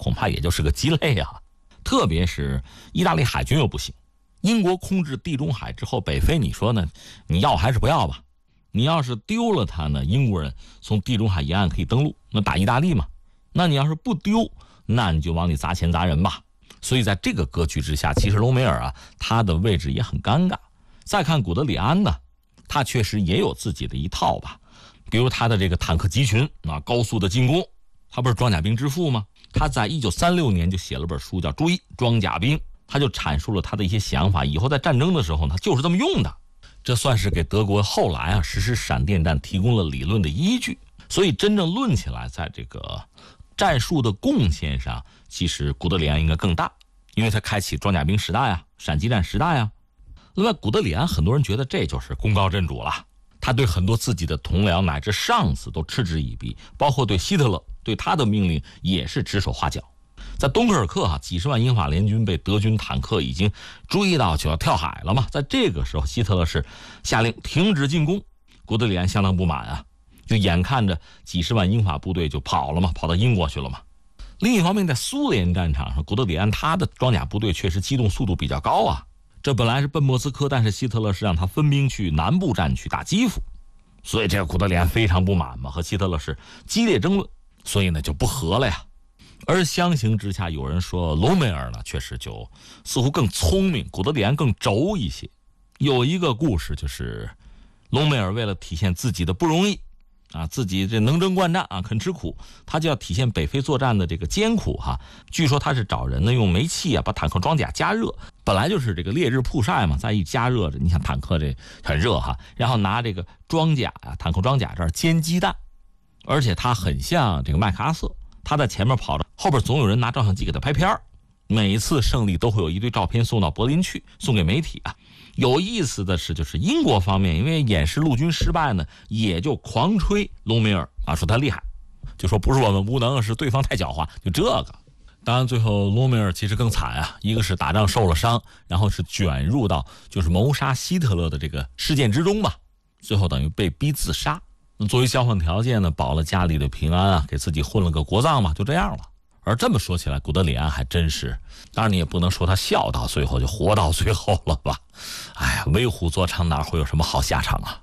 恐怕也就是个鸡肋啊。特别是意大利海军又不行，英国控制地中海之后，北非你说呢？你要还是不要吧？你要是丢了它呢，英国人从地中海沿岸可以登陆，那打意大利嘛。那你要是不丢，那你就往里砸钱砸人吧。所以在这个格局之下，其实隆美尔啊，他的位置也很尴尬。再看古德里安呢，他确实也有自己的一套吧，比如他的这个坦克集群啊，高速的进攻，他不是装甲兵之父吗？他在1936年就写了本书叫《注意装甲兵》，他就阐述了他的一些想法，以后在战争的时候他就是这么用的。这算是给德国后来啊实施闪电战提供了理论的依据。所以真正论起来，在这个战术的贡献上，其实古德里安应该更大，因为他开启装甲兵时代啊，闪击战时代啊。另外，古德里安很多人觉得这就是功高震主了，他对很多自己的同僚乃至上司都嗤之以鼻，包括对希特勒对他的命令也是指手画脚。在敦刻尔克啊，几十万英法联军被德军坦克已经追到就要跳海了嘛，在这个时候希特勒是下令停止进攻，古德里安相当不满啊，就眼看着几十万英法部队就跑了嘛，跑到英国去了嘛。另一方面，在苏联战场上，古德里安他的装甲部队确实机动速度比较高啊，这本来是奔莫斯科，但是希特勒是让他分兵去南部战区打基辅，所以这个古德里安非常不满嘛，和希特勒是激烈争论，所以呢就不和了呀。而相形之下，有人说隆美尔呢确实就似乎更聪明，古德里安更轴一些。有一个故事就是隆美尔为了体现自己的不容易啊，自己这能征惯战啊，肯吃苦，他就要体现北非作战的这个艰苦哈。据说他是找人呢用煤气啊把坦克装甲加热，本来就是这个烈日曝晒嘛，再一加热着，你想坦克这很热哈，然后拿这个装甲啊，坦克装甲这儿煎鸡蛋，而且他很像这个麦克阿瑟，他在前面跑着，后边总有人拿照相机给他拍片儿。每一次胜利都会有一堆照片送到柏林去，送给媒体啊。有意思的是，就是英国方面因为演示陆军失败呢，也就狂吹隆美尔啊，说他厉害，就说不是我们无能，是对方太狡猾，就这个。当然最后隆美尔其实更惨啊，一个是打仗受了伤，然后是卷入到就是谋杀希特勒的这个事件之中吧，最后等于被逼自杀。作为交换条件呢，保了家里的平安啊，给自己混了个国葬嘛，就这样了。而这么说起来，古德里安还真是，当然你也不能说他笑到最后就活到最后了吧。哎呀，为虎作伥哪会有什么好下场啊。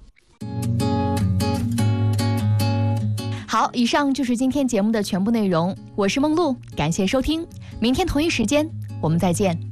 好，以上就是今天节目的全部内容，我是梦露，感谢收听，明天同一时间我们再见。